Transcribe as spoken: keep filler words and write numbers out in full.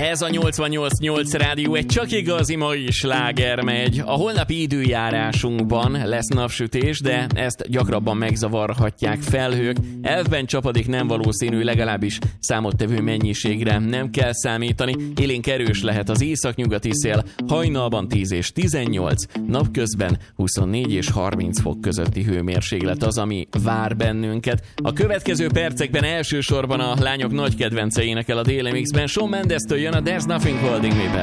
Ez a nyolcvannyolc nyolc rádió, egy csak igazi mai sláger megy. A holnapi időjárásunkban lesz napsütés, de ezt gyakrabban megzavarhatják felhők. Elfben csapadék nem valószínű, legalábbis számottevő mennyiségre nem kell számítani. Élénk erős lehet az északnyugati szél, hajnalban tíz és tizennyolc, napközben huszonnégy és harminc fok közötti hőmérséklet az, ami vár bennünket. A következő percekben elsősorban a lányok nagy kedvence énekel a Déli Mixben. Shawn Mendes-től jön a There's Nothing Holding Me Back.